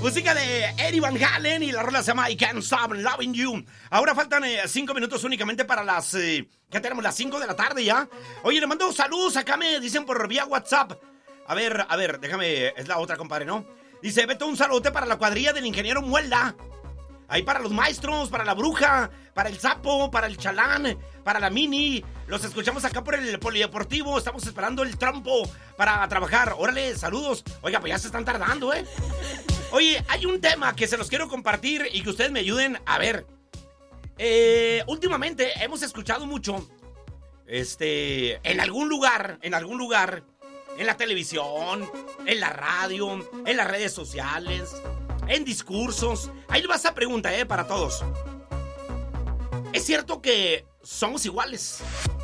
Música de Eddie Van Halen y la rola se llama I Can't Stop Loving You. Ahora faltan 5 minutos únicamente para las... ¿qué tenemos? Las 5 de la tarde ya. Oye, le mando saludos. Acá me dicen por vía WhatsApp. A ver, déjame... Es la otra, compadre, ¿no? Dice, Beto, un saludote para la cuadrilla del ingeniero Muelda. Ahí para los maestros, para la bruja, para el sapo, para el chalán, para la mini. Los escuchamos acá por el polideportivo. Estamos esperando el trompo para trabajar. Órale, saludos. Oiga, pues ya se están tardando, ¿eh? Oye, hay un tema que se los quiero compartir y que ustedes me ayuden a ver. Últimamente hemos escuchado mucho, en algún lugar, en la televisión, en la radio, en las redes sociales, en discursos. Ahí le va esa pregunta, para todos. ¿Es cierto que somos iguales?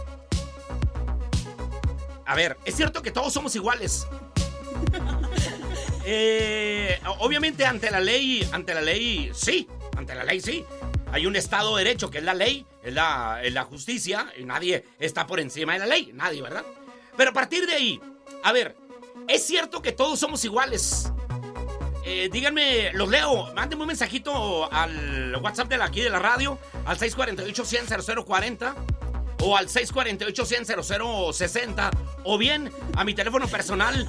A ver, ¿es cierto que todos somos iguales? Obviamente ante la ley sí. Hay un Estado de Derecho que es la ley, es la justicia, y nadie está por encima de la ley, nadie, ¿verdad? Pero a partir de ahí, a ver, ¿es cierto que todos somos iguales? Díganme, los leo, mándenme un mensajito al WhatsApp de aquí de la radio, al 648-100-0040 o al 648-100-0060 o bien a mi teléfono personal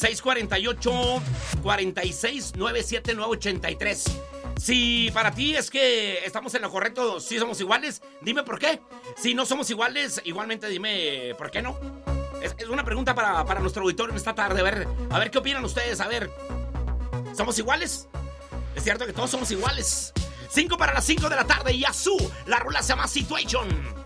648-46-97983. Si para ti es que estamos en lo correcto, si somos iguales, dime por qué. Si no somos iguales, igualmente dime por qué no. Es una pregunta para nuestro auditorio en esta tarde. A ver qué opinan ustedes. A ver, ¿somos iguales? Es cierto que todos somos iguales. 5 para las 5 de la tarde y Yazoo, la rola se llama Situation.